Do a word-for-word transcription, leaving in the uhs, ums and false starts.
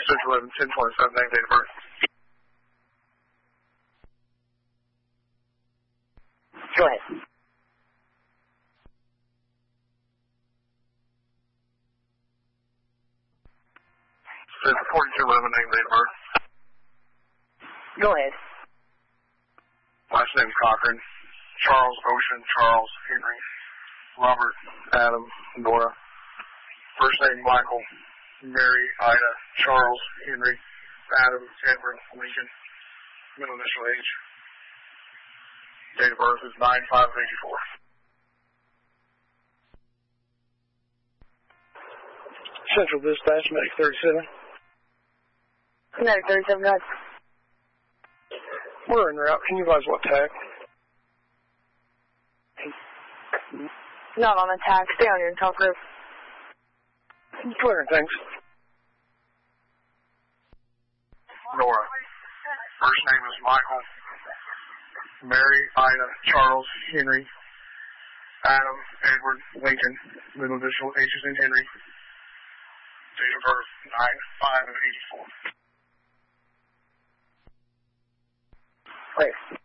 Central eleven, ten twenty-seven, name, date of birth. Go ahead. Central forty-two eleven, name, date of birth. Go ahead. Last name Cochran. Charles, Ocean, Charles, Henry, Robert, Adam, Nora. First name Michael, Mary, Ida, Charles, Henry, Adam, Edward, Lincoln. Middle initial age. Date of birth is nine five eighty-four. Central Dispatch, Medic thirty-seven. Medic thirty-seven, guys. We're en route. Can you advise what tag? Not on attack. Stay on your top roof. Clear, thanks. Nora. First name is Michael. Mary, Ida, Charles, Henry, Adam, Edward, Lincoln. Middle initial H is in Henry. Date of birth nine five eighty-four. Right.